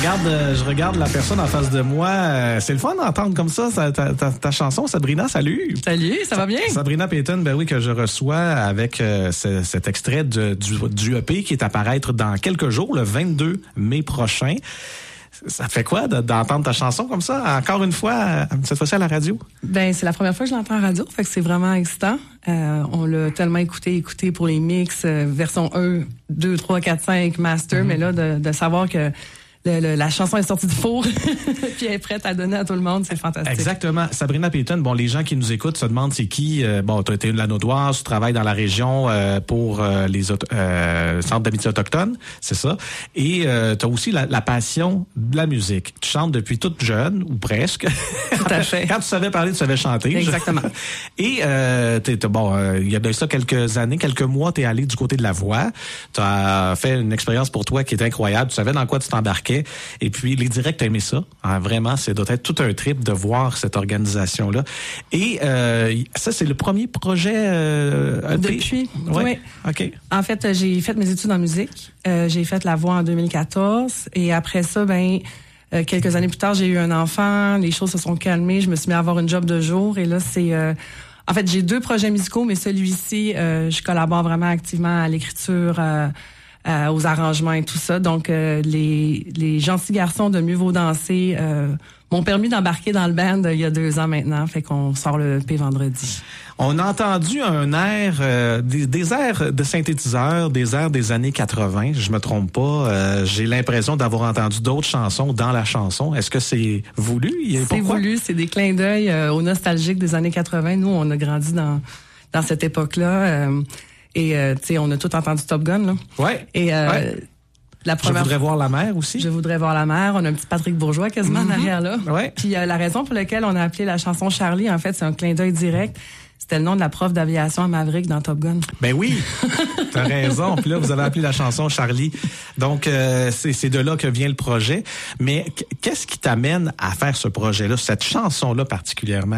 je regarde la personne en face de moi. C'est le fun d'entendre comme ça ta chanson, Sabrina. Salut. Salut, ça va bien? Sabrina Payton, ben oui, que je reçois avec cet extrait du EP qui est à paraître dans quelques jours, le 22 mai prochain. Ça fait quoi d'entendre ta chanson comme ça, encore une fois, cette fois-ci à la radio? Ben, c'est la première fois que je l'entends en radio, fait que c'est vraiment excitant. On l'a tellement écouté pour les mix, version 1, 2, 3, 4, 5, master, mais là, de savoir que la chanson est sortie du four puis elle est prête à donner à tout le monde, c'est fantastique. Exactement. Sabrina Payton, bon, les gens qui nous écoutent se demandent c'est qui. Bon, tu as été une Lanaudoise, tu travailles dans la région pour les centres d'amitié autochtone, c'est ça. Et tu as aussi la passion de la musique. Tu chantes depuis toute jeune, ou presque. Tout à fait. Quand tu savais parler, tu savais chanter. Exactement. Et il y a de ça quelques années, quelques mois, tu es allé du côté de la voix. Tu as fait une expérience pour toi qui est incroyable. Tu savais dans quoi tu t'embarquais. Et puis, les directs, t'as aimé ça. Hein, vraiment, c'est doit être tout un trip de voir cette organisation-là. Et ça, c'est le premier projet Depuis, oui. OK. En fait, j'ai fait mes études en musique. J'ai fait la voix en 2014. Et après ça, quelques années plus tard, j'ai eu un enfant. Les choses se sont calmées. Je me suis mis à avoir une job de jour. Et là, c'est... en fait, j'ai 2 projets musicaux, mais celui-ci, je collabore vraiment activement à l'écriture... aux arrangements et tout ça. Donc, les gentils garçons de Mieux vaut danser m'ont permis d'embarquer dans le band il y a 2 ans maintenant. Fait qu'on sort le EP vendredi. On a entendu un air, des airs de synthétiseurs, des airs des années 80. Je me trompe pas. J'ai l'impression d'avoir entendu d'autres chansons dans la chanson. Est-ce que c'est voulu? C'est voulu. C'est des clins d'œil aux nostalgiques des années 80. Nous, on a grandi dans cette époque-là. Et, tu sais, on a tout entendu Top Gun, là. Ouais. Et, la première... Je voudrais voir la mer aussi. Je voudrais voir la mer. On a un petit Patrick Bourgeois quasiment en arrière, là. Ouais. Puis, la raison pour laquelle on a appelé la chanson Charlie, en fait, c'est un clin d'œil direct. C'était le nom de la prof d'aviation à Maverick dans Top Gun. Ben oui, t'as raison. Puis là, vous avez appelé la chanson Charlie. Donc, c'est de là que vient le projet. Mais qu'est-ce qui t'amène à faire ce projet-là, cette chanson-là particulièrement?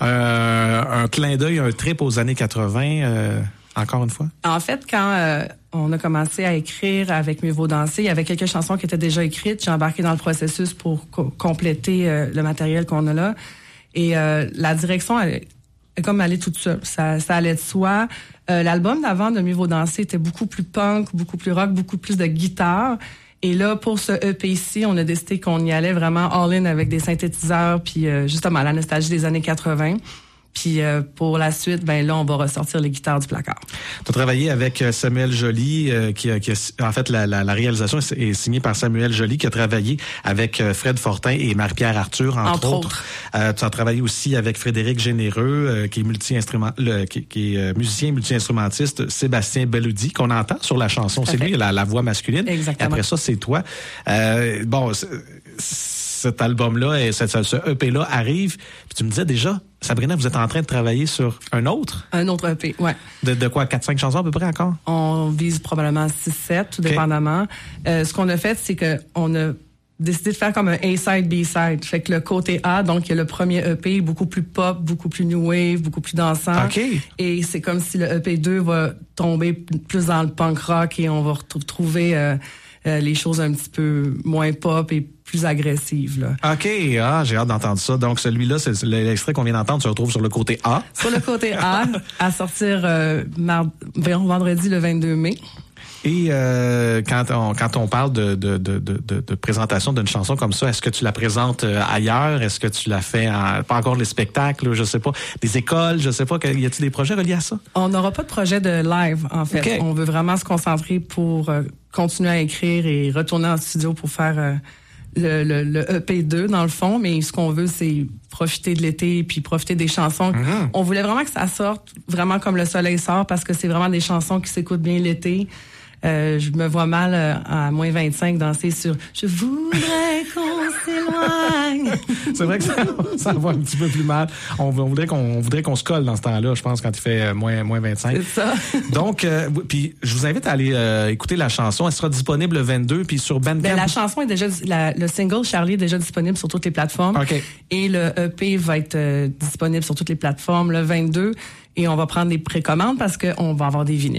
Un clin d'œil, un trip aux années 80... Encore une fois? En fait, quand on a commencé à écrire avec Mieux vaut danser, il y avait quelques chansons qui étaient déjà écrites. J'ai embarqué dans le processus pour compléter le matériel qu'on a là. Et la direction est comme allée toute seule. Ça allait de soi. L'album d'avant de Mieux vaut danser était beaucoup plus punk, beaucoup plus rock, beaucoup plus de guitare. Et là, pour ce EP-ci, on a décidé qu'on y allait vraiment all-in avec des synthétiseurs, puis justement la nostalgie des années 80. Puis pour la suite, là, on va ressortir les guitares du placard. Tu as travaillé avec Samuel Joly, qui en fait, la réalisation est signée par Samuel Joly, qui a travaillé avec Fred Fortin et Marie-Pierre Arthur, entre autres. Tu as travaillé aussi avec Frédéric Généreux, qui est musicien multi-instrumentiste, Sébastien Belloudi, qu'on entend sur la chanson. C'est lui, la voix masculine. Exactement. Après ça, c'est toi. Cet album-là et ce EP-là arrive. Puis tu me disais déjà, Sabrina, vous êtes en train de travailler sur un autre? Un autre EP, ouais. De quoi? 4-5 chansons à peu près encore? On vise probablement 6-7, tout dépendamment. Ce qu'on a fait, c'est qu'on a décidé de faire comme un A-side, B-side. Fait que le côté A, donc il y a le premier EP, beaucoup plus pop, beaucoup plus new wave, beaucoup plus dansant. Okay. Et c'est comme si le EP 2 va tomber plus dans le punk rock et on va retrouver les choses un petit peu moins pop et plus agressives, là. OK. J'ai hâte d'entendre ça. Donc, celui-là, c'est l'extrait qu'on vient d'entendre, se retrouve sur le côté A. Sur le côté A, à sortir vendredi le 22 mai. Et quand on parle de présentation d'une chanson comme ça, est-ce que tu la présentes ailleurs? Est-ce que tu la fais pas encore les spectacles, je sais pas, des écoles, je sais pas, y a-t-il des projets reliés à ça? On n'aura pas de projet de live, en fait. Okay. On veut vraiment se concentrer pour continuer à écrire et retourner en studio pour faire le EP2 dans le fond, mais ce qu'on veut, c'est profiter de l'été puis profiter des chansons. Mm-hmm. On voulait vraiment que ça sorte vraiment comme le soleil sort parce que c'est vraiment des chansons qui s'écoutent bien l'été. Je me vois mal à moins 25 danser sur « Je voudrais qu'on s'éloigne ». C'est vrai que ça va un petit peu plus mal. On voudrait qu'on se colle dans ce temps-là, je pense, quand il fait moins 25. C'est ça. Donc, puis je vous invite à aller écouter la chanson. Elle sera disponible le 22, puis sur Bandcamp. La chanson est déjà... le single Charlie est déjà disponible sur toutes les plateformes. Okay. Et le EP va être disponible sur toutes les plateformes le 22. Et on va prendre des précommandes parce qu'on va avoir des vinyles.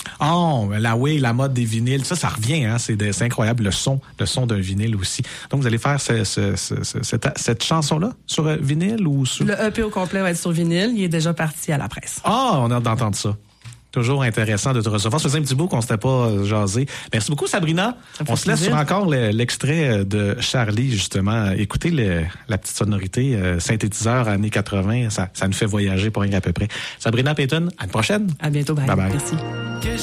Oh, la mode des vinyles, ça revient, hein. C'est incroyable, le son d'un vinyle aussi. Donc, vous allez faire cette chanson-là sur vinyle ou sur... Le EP au complet va être sur vinyle. Il est déjà parti à la presse. Ah, on a hâte d'entendre ça. Toujours intéressant de te recevoir. Ça faisait un petit bout qu'on s'était pas jasé. Merci beaucoup, Sabrina. On se laisse sur encore l'extrait de Charlie, justement. Écoutez la petite sonorité synthétiseur années 80. Ça nous fait voyager pour rien à peu près. Sabrina Payton, à la prochaine. À bientôt. Bye. Bye bye. Merci.